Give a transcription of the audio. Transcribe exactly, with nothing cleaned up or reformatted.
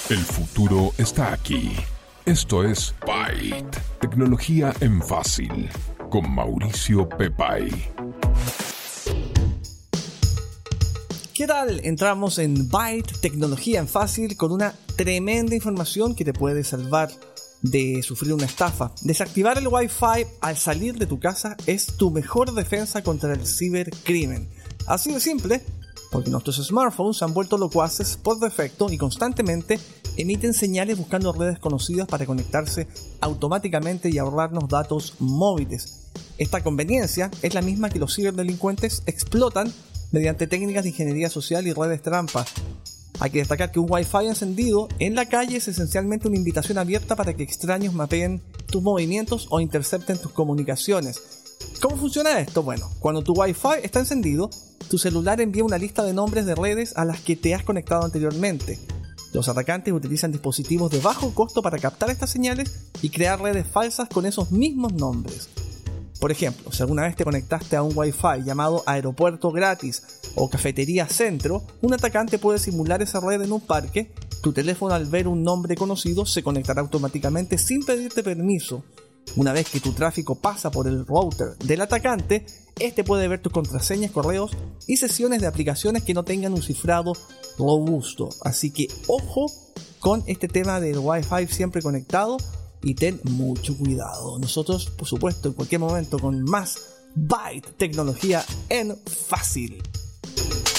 El futuro está aquí. Esto es Byte, tecnología en fácil, con Mauricio Pepay. ¿Qué tal? Entramos en Byte, tecnología en fácil, con una tremenda información que te puede salvar de sufrir una estafa. Desactivar el Wi-Fi al salir de tu casa es tu mejor defensa contra el cibercrimen. Así de simple, porque nuestros smartphones se han vuelto locuaces por defecto y constantemente emiten señales buscando redes conocidas para conectarse automáticamente y ahorrarnos datos móviles. Esta conveniencia es la misma que los ciberdelincuentes explotan mediante técnicas de ingeniería social y redes trampa. Hay que destacar que un Wi-Fi encendido en la calle es esencialmente una invitación abierta para que extraños mapeen tus movimientos o intercepten tus comunicaciones. ¿Cómo funciona esto? Bueno, cuando tu Wi-Fi está encendido, tu celular envía una lista de nombres de redes a las que te has conectado anteriormente. Los atacantes utilizan dispositivos de bajo costo para captar estas señales y crear redes falsas con esos mismos nombres. Por ejemplo, si alguna vez te conectaste a un Wi-Fi llamado Aeropuerto Gratis o Cafetería Centro, un atacante puede simular esa red en un parque. Tu teléfono, al ver un nombre conocido, se conectará automáticamente sin pedirte permiso. Una vez que tu tráfico pasa por el router del atacante, este puede ver tus contraseñas, correos y sesiones de aplicaciones que no tengan un cifrado robusto. Así que ojo con este tema del Wi-Fi siempre conectado y ten mucho cuidado. Nosotros, por supuesto, en cualquier momento con más Byte, tecnología en fácil.